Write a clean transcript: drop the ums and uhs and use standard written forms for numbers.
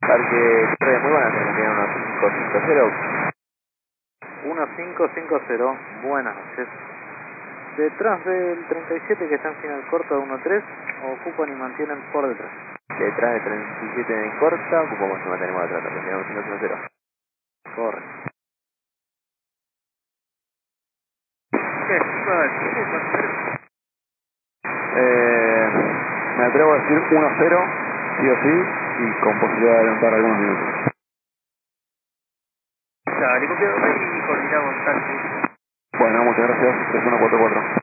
Parque Torres, muy buenas, tiene 1550. 1550, buenas noches. Detrás del 37 que está en final corto de 13, ocupan y mantienen por detrás. Detrás del 37 en corta, ocupamos y mantenemos detrás, tenemos 1550. Corre. Me atrevo a decir 1-0, sí o sí, y con posibilidad de adelantar algunos minutos. Dale, copiado y coordinamos taxi. Bueno, muchas gracias, 3144.